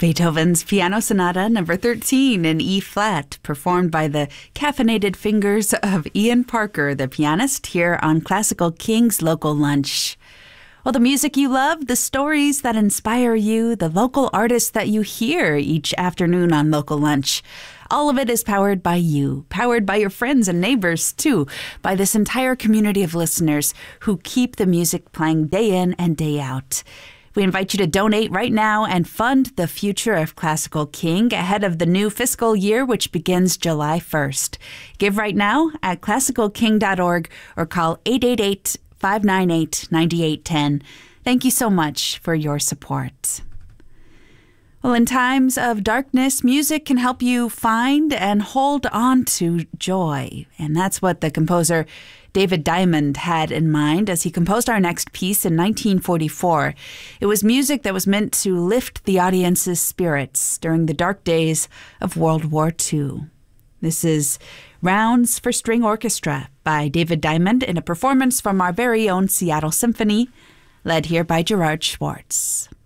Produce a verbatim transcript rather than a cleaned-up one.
Beethoven's Piano Sonata number thirteen in E-flat, performed by the caffeinated fingers of Ian Parker, the pianist, here on Classical King's Local Lunch. Well, the music you love, the stories that inspire you, the local artists that you hear each afternoon on Local Lunch, all of it is powered by you, powered by your friends and neighbors, too, by this entire community of listeners who keep the music playing day in and day out. We invite you to donate right now and fund the future of Classical King ahead of the new fiscal year, which begins July first. Give right now at classical king dot org or call eight eight eight, five nine eight, nine eight one zero. Thank you so much for your support. Well, in times of darkness, music can help you find and hold on to joy. And that's what the composer David Diamond had in mind as he composed our next piece in nineteen forty-four. It was music that was meant to lift the audience's spirits during the dark days of World War Two. This is Rounds for String Orchestra by David Diamond in a performance from our very own Seattle Symphony, led here by Gerard Schwartz.